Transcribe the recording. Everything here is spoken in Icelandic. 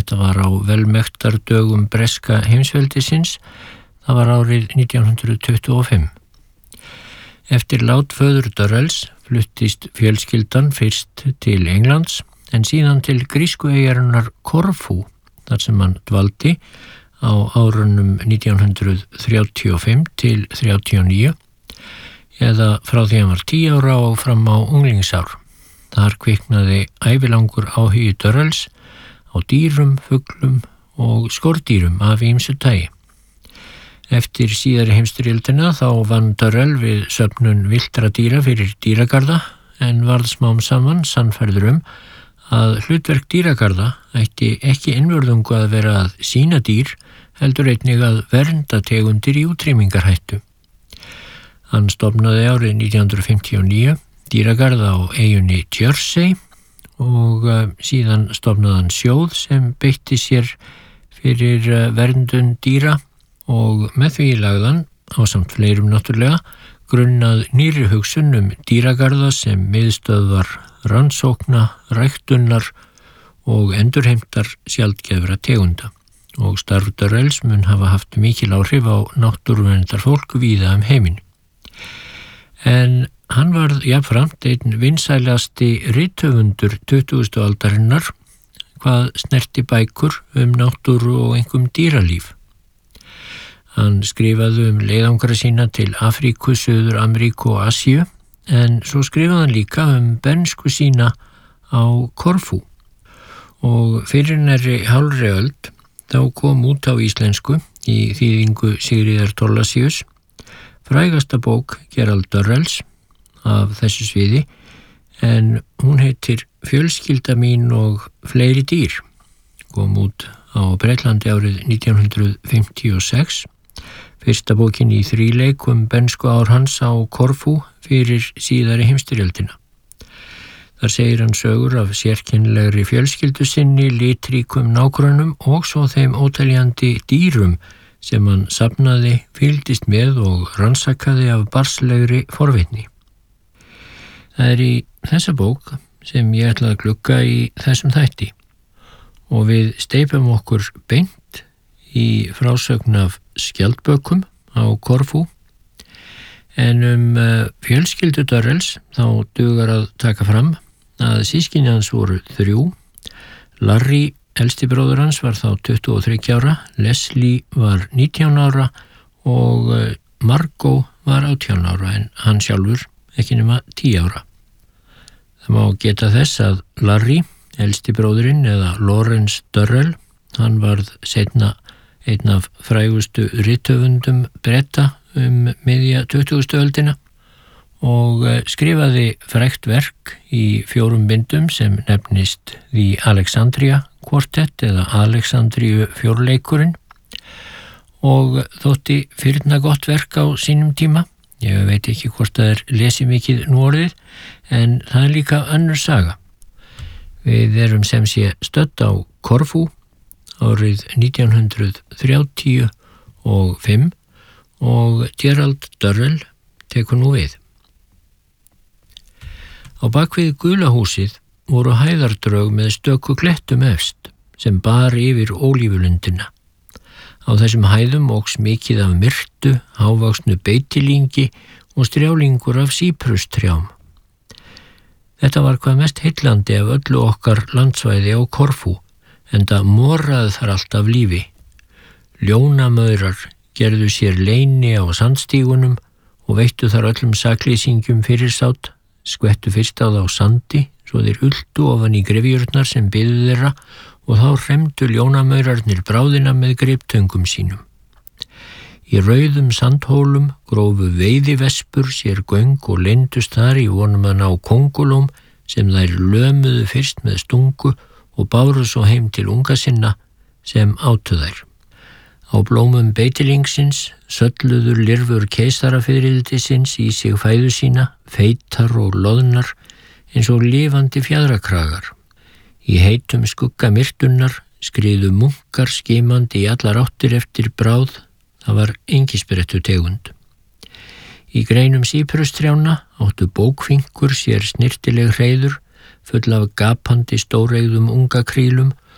Þetta var á velmektardögum breska heimsveldisins. Það var árið 1925. Eftir lát föður Durrells fluttist fjölskyldan fyrst til Englands en síðan til grísku eyjarinnar Korfú, þar sem hann dvaldi á árunum 1935 til 39 eða frá því hann var 10 ára og fram á unglingsár. Þar kviknaði ævilangur áhugi Durrells á dýrum, fuglum og skordýrum af ýmsu tagi. Eftir síðari heimsstyrjöldina þá vann Durrell við söfnun villtra dýra fyrir dýragarða en varð smám saman sannfærður að hlutverk dýragarða ætti ekki einvörðungu að vera að sýna dýr, heldur einnig að vernda tegundir í útrýmingarhættu. Hann stofnaði árið 1959 dýragarð á eyjunni Jersey og síðan stofnaði hann sjóð sem beitti sér fyrir verndun dýra og með því lagðan, ásamt fleirum náttúrulega, grunnað nýrri hugsun dýragarða sem miðstöðvar rannsókna, ræktunar og endurheimtar sjaldgæfra tegunda og starf Durrells mun hafa haft mikil áhrif á náttúruverndarfólk víða heiminn. En hann varð jafnframt einn vinsælasti rithöfundur 20. aldarinnar hvað snerti bækur náttúru og einkum dýralíf. Hann skrifaði leiðangra sína til Afríku, Suður-Ameríku og Asíu en svo skrifaði hann líka bernsku sína á Korfú og fyrir nærri hálfri öld þá kom út á íslensku í þýðingu Sigríðar Thorlacius frægasta bók Gerald Durrells af þessu sviði en hún heitir Fjölskylda mín og fleiri dýr. Kom út á Bretlandi árið 1956. Fyrsta bókin í þríleik bernsku ár hans á Korfú fyrir síðari heimsstyrjöldina. Þar segir hann sögur af sérkennilegri fjölskyldu sinni, litríkum nágrönnum og svo þeim óteljandi dýrum sem hann safnaði, fylgdist með og rannsakaði af barnslegri forvitni. Það í þessa bók sem ég ætla að glugga í þessum þætti og við steypum okkur beint í frásögn af skjaldbökum á Korfú en fjölskyldu Durrells þá dugar að taka fram að systkini hans voru 3. Larry, elsti bróðir hans, var þá 23 ára, Leslie var 19 ára og Margot var 18 ára en hann sjálfur ekki nema 10 ára. Það má geta þess að Larry, elsti bróðirinn eða Lawrence Durrell, hann varð seinna einn af frægustu rithöfundum Breta miðja 20. öldina og skrifaði frægt verk í 4 bindum sem nefnist The Alexandria Quartet eða Alexandríu fjórleikurinn og þótti firna gott verk á sínum tíma. Ég veit ekki hvort það lesi mikið nú orðið en það líka önnur saga. Við erum sem sé stödd á Korfú árið 1935 og Gerald Durrell tekur nú við. Á bakvið gula húsið voru hæðardrög með stöku klettum efst sem bar yfir ólífulundina. Á þessum hæðum óx mikið af myrtu, hávaxnu beitilingi og strjálingur af síprustrjám. Þetta var hvað mest heillandi af öllu okkar landsvæði á Korfú, enda moraði þar allt af lífi. Ljónamaurar gerðu sér leyni á sandstígunum og veittu þar öllum saklýsingjum fyrirsátt, skvettu fyrst á þá sandi, svo þeir ultu ofan í grefjurnar sem biðu þeirra og þá hremdu ljónamaurarnir bráðina með griptöngum sínum. Í rauðum sandhólum grófu veiðivespur sér göng og leyndust þar í vonum að ná kóngulóm sem þær lömuðu fyrst með stungu og báru svo heim til unga sinna sem átu þær. Á blómum beitilingsins sölluðu lirfur keisarafiðrildisins í sig fæðu sína, feitar og loðnar eins og lifandi fjaðrakragar. Í heitum skugga myrtunnar skriðu munkar skimandi í allar áttir eftir bráð, það var engisbrettu tegund. Í greinum síprustrjána áttu bókfinkur sér snirtileg hreiður, full af gapandi stóreigðum unga krílum